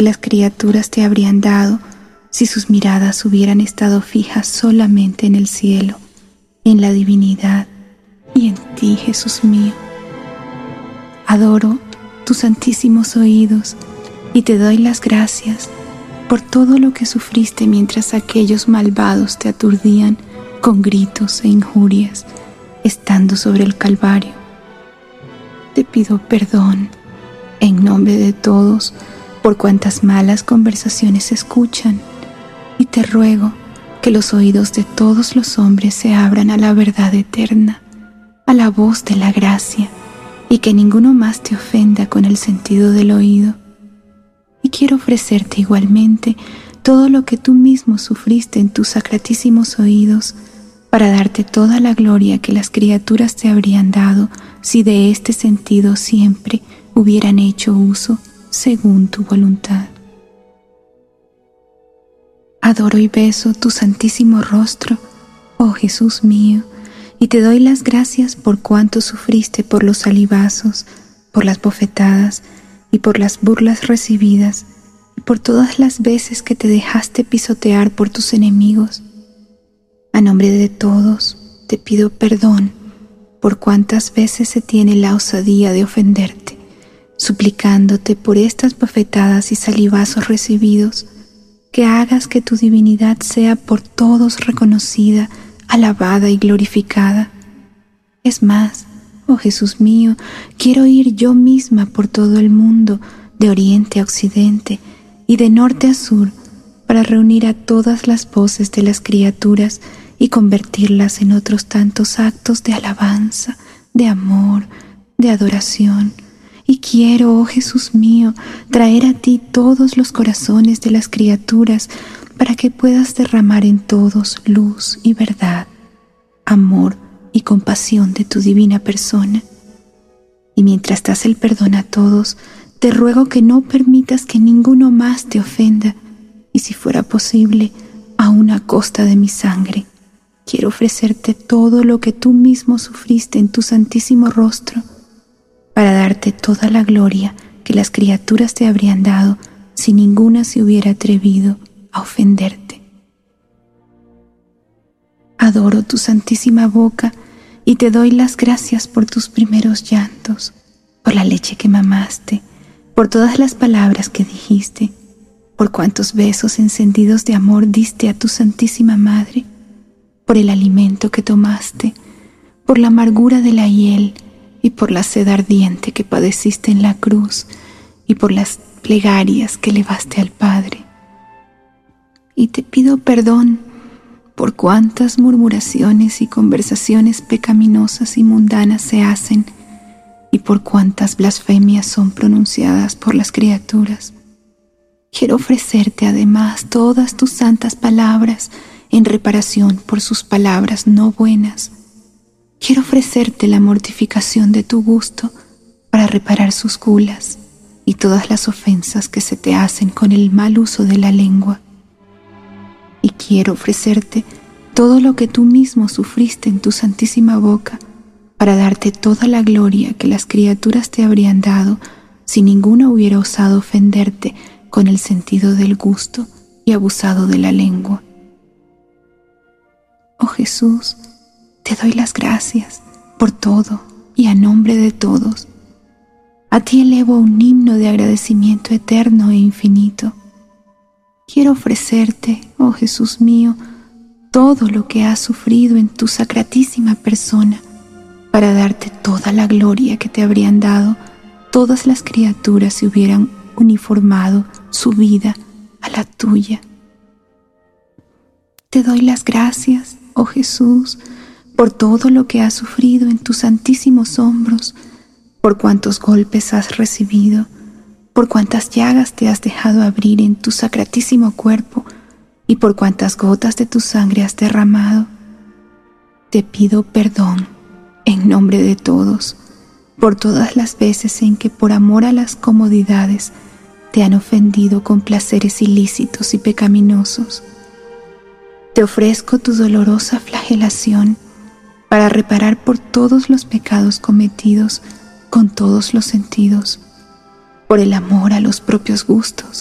que las criaturas te habrían dado si sus miradas hubieran estado fijas solamente en el cielo, en la divinidad y en ti, Jesús mío. Adoro tus santísimos oídos y te doy las gracias por todo lo que sufriste mientras aquellos malvados te aturdían con gritos e injurias, estando sobre el Calvario. Te pido perdón en nombre de todos por cuantas malas conversaciones se escuchan, y te ruego que los oídos de todos los hombres se abran a la verdad eterna, a la voz de la gracia, y que ninguno más te ofenda con el sentido del oído. Y quiero ofrecerte igualmente todo lo que tú mismo sufriste en tus sacratísimos oídos, para darte toda la gloria que las criaturas te habrían dado si de este sentido siempre hubieran hecho uso según tu voluntad. Adoro y beso tu santísimo rostro, oh Jesús mío, y te doy las gracias por cuanto sufriste por los salivazos, por las bofetadas y por las burlas recibidas, y por todas las veces que te dejaste pisotear por tus enemigos. A nombre de todos te pido perdón por cuantas veces se tiene la osadía de ofenderte, suplicándote por estas bofetadas y salivazos recibidos, que hagas que tu divinidad sea por todos reconocida, alabada y glorificada. Es más, oh Jesús mío, quiero ir yo misma por todo el mundo, de oriente a occidente y de norte a sur, para reunir a todas las voces de las criaturas y convertirlas en otros tantos actos de alabanza, de amor, de adoración. Y quiero, oh Jesús mío, traer a ti todos los corazones de las criaturas para que puedas derramar en todos luz y verdad, amor y compasión de tu divina persona. Y mientras das el perdón a todos, te ruego que no permitas que ninguno más te ofenda, y si fuera posible, aun a costa de mi sangre. Quiero ofrecerte todo lo que tú mismo sufriste en tu santísimo rostro, para darte toda la gloria que las criaturas te habrían dado si ninguna se hubiera atrevido a ofenderte. Adoro tu santísima boca y te doy las gracias por tus primeros llantos, por la leche que mamaste, por todas las palabras que dijiste, por cuantos besos encendidos de amor diste a tu Santísima Madre, por el alimento que tomaste, por la amargura de la hiel y por la sed ardiente que padeciste en la cruz y por las plegarias que elevaste al Padre. Y te pido perdón por cuántas murmuraciones y conversaciones pecaminosas y mundanas se hacen y por cuántas blasfemias son pronunciadas por las criaturas. Quiero ofrecerte además todas tus santas palabras en reparación por sus palabras no buenas. Quiero ofrecerte la mortificación de tu gusto para reparar sus gulas y todas las ofensas que se te hacen con el mal uso de la lengua. Y quiero ofrecerte todo lo que tú mismo sufriste en tu santísima boca para darte toda la gloria que las criaturas te habrían dado si ninguno hubiera osado ofenderte con el sentido del gusto y abusado de la lengua. Oh Jesús, te doy las gracias por todo y a nombre de todos. A ti elevo un himno de agradecimiento eterno e infinito. Quiero ofrecerte, oh Jesús mío, todo lo que has sufrido en tu sacratísima persona para darte toda la gloria que te habrían dado todas las criaturas si hubieran uniformado su vida a la tuya. Te doy las gracias, oh Jesús, por todo lo que has sufrido en tus santísimos hombros, por cuántos golpes has recibido, por cuántas llagas te has dejado abrir en tu sacratísimo cuerpo y por cuántas gotas de tu sangre has derramado. Te pido perdón en nombre de todos por todas las veces en que por amor a las comodidades te han ofendido con placeres ilícitos y pecaminosos. Te ofrezco tu dolorosa flagelación para reparar por todos los pecados cometidos con todos los sentidos, por el amor a los propios gustos